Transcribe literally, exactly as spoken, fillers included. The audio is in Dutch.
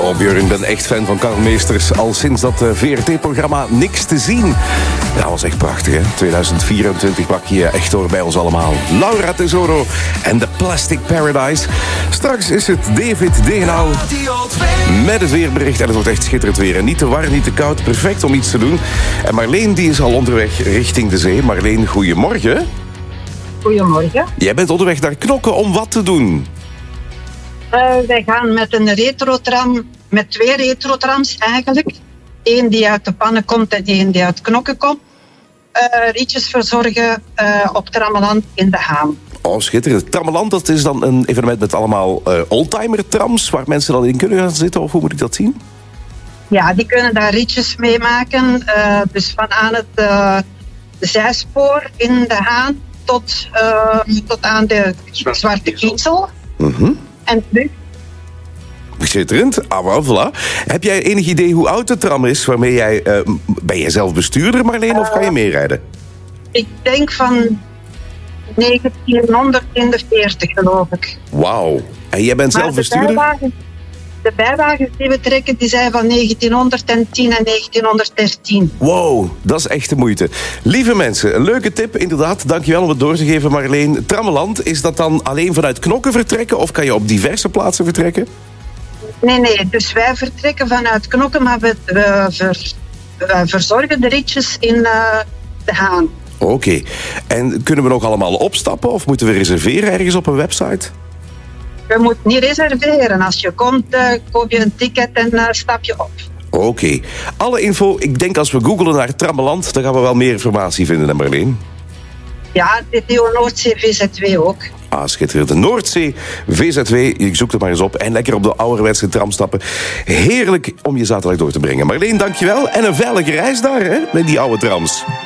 Oh Björn, ik ben echt fan van Karl Meesters. Al sinds dat uh, V R T-programma Niks te zien. Ja, dat was echt prachtig, hè? tweeduizend vierentwintig bak je echt door bij ons allemaal. Laura Tesoro en The Plastic Paradise. Straks is het David Degenau met het weerbericht. En het wordt echt schitterend weer. En niet te warm, niet te koud. Perfect om iets te doen. En Marleen die is al onderweg richting de zee. Marleen, goedemorgen. Goedemorgen. Jij bent onderweg naar Knokke om wat te doen? Uh, wij gaan met een retrotram, met twee retrotrams eigenlijk. Eén die uit de pannen komt en één die uit Knokke komt. Uh, rietjes verzorgen uh, op Trammeland in De Haan. Oh, schitterend. Trammeland, dat is dan een evenement met allemaal uh, oldtimer-trams... waar mensen dan in kunnen gaan zitten, of hoe moet ik dat zien? Ja, die kunnen daar rietjes mee maken. Uh, dus van aan het uh, zijspoor in De Haan tot, uh, tot aan de Zwarte Kiesel. Mm-hmm. En terug. Schitterend. Ah, wel, voilà. Heb jij enig idee hoe oud de tram is waarmee jij... Uh, ben jij zelf bestuurder, Marleen, of ga je meerijden? Ik denk van negentienhonderdveertig, geloof ik. Wauw. En jij bent maar zelf de bestuurder? Bijwagen, de bijwagens die we trekken, die zijn van negentienhonderdtien en negentienhonderddertien. Wow, dat is echt de moeite. Lieve mensen, een leuke tip, inderdaad. Dankjewel om het door te geven, Marleen. Trammeland, is dat dan alleen vanuit Knokke vertrekken... of kan je op diverse plaatsen vertrekken? Nee, nee. Dus wij vertrekken vanuit Knokke, maar we, we, ver, we verzorgen de ritjes in uh, De Haan. Oké. Okay. En kunnen we nog allemaal opstappen of moeten we reserveren ergens op een website? Je moet niet reserveren. Als je komt, uh, koop je een ticket en uh, stap je op. Oké. Okay. Alle info, ik denk als we googlen naar Trammeland... dan gaan we wel meer informatie vinden, hè Marleen? Ja, de T O Noordzee V Z W ook. Ah, schitterend. De Noordzee V Z W, ik zoek het maar eens op. En lekker op de ouderwetse tram stappen. Heerlijk om je zaterdag door te brengen. Marleen, dankjewel. En een veilige reis daar, hè, met die oude trams.